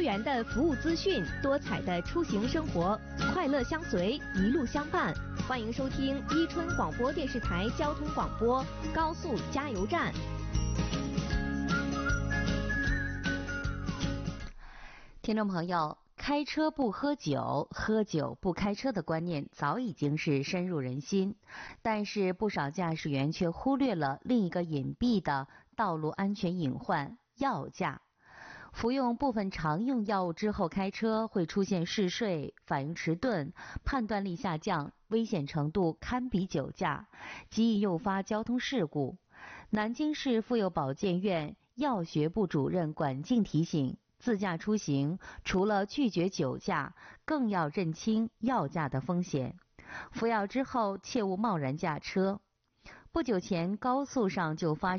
元的服务资讯，多彩的出行生活，快乐相随，一路相伴。欢迎收听伊春广播电视台交通广播高速加油站。 听众朋友，开车不喝酒，喝酒不开车的观念早已经是深入人心，但是不少驾驶员却忽略了另一个隐蔽的道路安全隐患——药驾。服用部分常用药物之后开车会出现嗜睡、反应迟钝、判断力下降，危险程度堪比酒驾，极易诱发交通事故。南京市妇幼保健院药学部主任管静提醒，自驾出行除了拒绝酒驾，更要认清药驾的风险。服药之后切勿贸然驾车。不久前高速上就发